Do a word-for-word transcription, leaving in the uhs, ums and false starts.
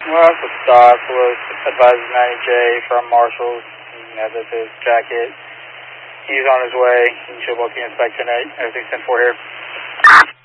Well, that's a stop. Was advised ninety J from Marshall. You know, that's his jacket. He's on his way. He should be able to inspect tonight. Everything's ten four here.